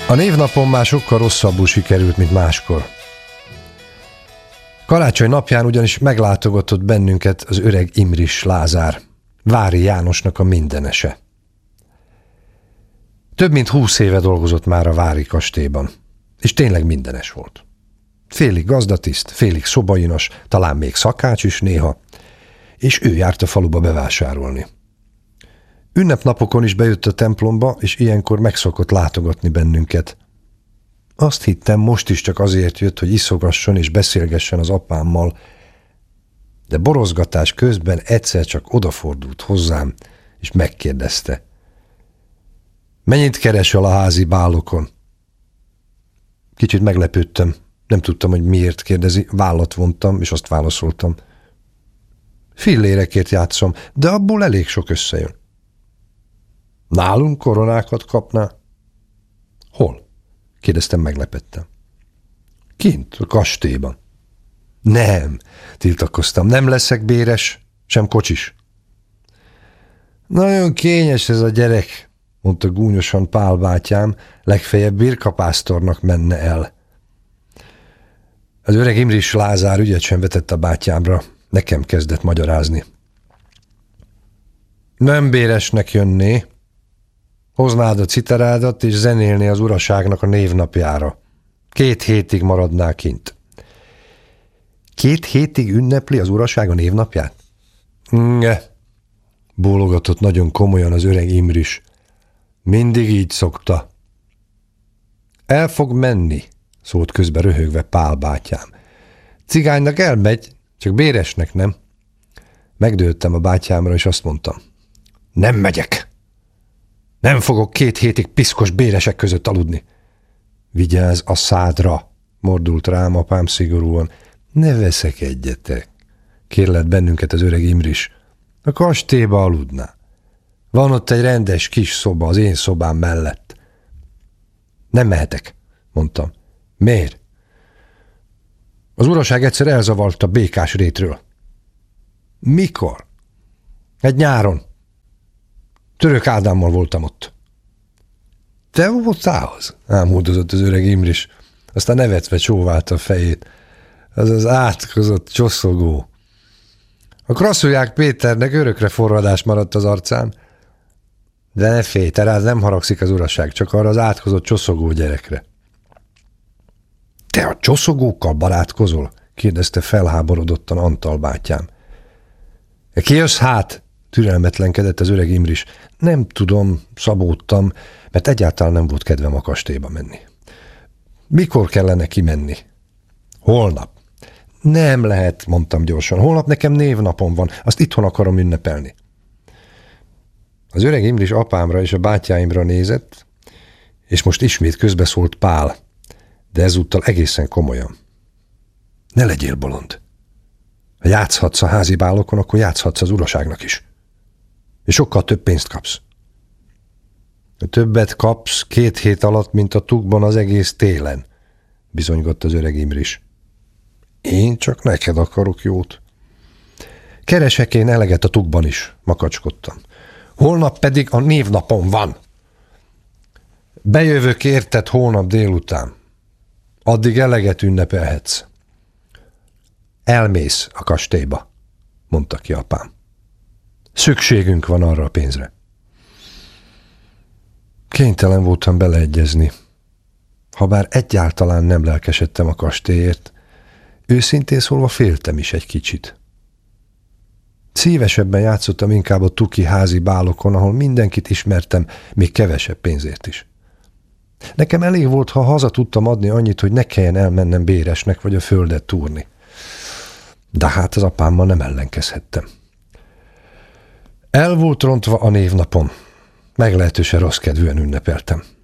A névnapom már sokkal rosszabbul sikerült, mint máskor. Karácsony napján ugyanis meglátogatott bennünket az öreg Imris Lázár, Vári Jánosnak a mindenese. Több mint 20 éve dolgozott már a vári kastélyban, és tényleg mindenes volt. Félig gazdatiszt, félig szobainas, talán még szakács is néha, és ő járt a faluba bevásárolni. Ünnepnapokon is bejött a templomba, és ilyenkor megszokott látogatni bennünket. Azt hittem, most is csak azért jött, hogy iszogasson és beszélgessen az apámmal, de borozgatás közben egyszer csak odafordult hozzám, és megkérdezte. Mennyit keresel a házi bálokon? Kicsit meglepődtem, nem tudtam, hogy miért kérdezi, vállat vontam, és azt válaszoltam. Fillérekért játszom, de abból elég sok összejön. Nálunk koronákat kapná? Hol? Kérdeztem meglepettem. Kint, a kastélyban. Nem, tiltakoztam, nem leszek béres, sem kocsis. Nagyon kényes ez a gyerek, mondta gúnyosan Pál bátyám, legfeljebb birkapásztornak menne el. Az öreg Imris Lázár ügyet sem vetett a bátyámra, nekem kezdett magyarázni. Nem béresnek jönné, hoznád a citerádat, és zenélné az uraságnak a névnapjára. 2 hétig maradnál kint. 2 hétig ünnepli az uraság a névnapját? Ne, bólogatott nagyon komolyan az öreg Imris. Mindig így szokta. El fog menni, szólt közbe röhögve Pál bátyám. Cigánynak elmegy, csak béresnek nem. Megdőltem a bátyámra, és azt mondtam. Nem megyek. Nem fogok 2 hétig piszkos béresek között aludni. Vigyázz a szádra, mordult rám apám szigorúan. Ne veszekedjetek, kérlelt bennünket az öreg Imris. A kastélyba aludná. Van ott egy rendes kis szoba az én szobám mellett. Nem mehetek, mondtam. Miért? Az uraság egyszer elzavart a Békás rétről. Mikor? Egy nyáron. Török Ádámmal voltam ott. Te voltál az? Ámuldozott az öreg Imris. Aztán nevetve csóválta a fejét. Az az átkozott csosszogó. A Kraszolják Péternek örökre forradás maradt az arcán. De ne félj, te rád nem haragszik az uraság, csak arra az átkozott csosszogó gyerekre. Te a csosszogókkal barátkozol? Kérdezte felháborodottan Antal bátyám. Ki jössz hát? Türelmetlenkedett az öreg Imris. Nem tudom, szabódtam, mert egyáltalán nem volt kedvem a kastélyba menni. Mikor kellene kimenni? Holnap. Nem lehet, mondtam gyorsan. Holnap nekem névnapom van, azt itthon akarom ünnepelni. Az öreg Imris apámra és a bátyáimra nézett, és most ismét közbeszólt Pál, de ezúttal egészen komolyan. Ne legyél bolond. Ha játszhatsz a házi bálokon, akkor játszhatsz az uraságnak is. És sokkal több pénzt kapsz. Többet kapsz 2 hét alatt, mint a tukban az egész télen, bizonygott az öreg Imris. Én csak neked akarok jót. Keresek én eleget a tukban is, makacskodtam. Holnap pedig a névnapom van. Bejövök érted holnap délután. Addig eleget ünnepelhetsz. Elmész a kastélyba, mondta ki apám. Szükségünk van arra a pénzre. Kénytelen voltam beleegyezni. Habár egyáltalán nem lelkesedtem a kastélyért, őszintén szólva féltem is egy kicsit. Szívesebben játszottam inkább a tuki házi bálokon, ahol mindenkit ismertem, még kevesebb pénzért is. Nekem elég volt, ha haza tudtam adni annyit, hogy ne kelljen elmennem béresnek vagy a földet túrni. De hát az apámmal nem ellenkezhettem. El volt rontva a névnapom. Meglehetősen rossz kedvűen ünnepeltem.